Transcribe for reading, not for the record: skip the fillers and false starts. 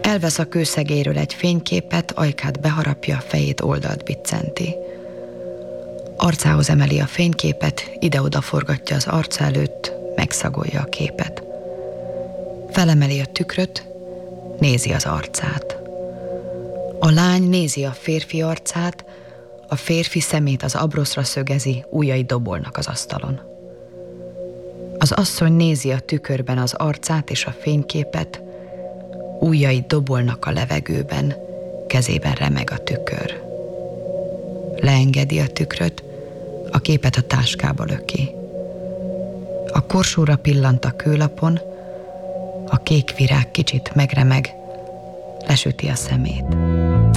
Elvesz a kőszegéről egy fényképet, ajkát beharapja, fejét oldalt biccenti. Arcához emeli a fényképet, ide-oda forgatja az arca előtt, megszagolja a képet. Felemeli a tükröt, nézi az arcát. A lány nézi a férfi arcát, a férfi szemét az abroszra szögezi, ujjai dobolnak az asztalon. Az asszony nézi a tükörben az arcát és a fényképet, ujjai dobolnak a levegőben, kezében remeg a tükör. Leengedi a tükröt, a képet a táskába löki. A korsóra pillant a kőlapon, a kék virág kicsit megremeg, lesüti a szemét.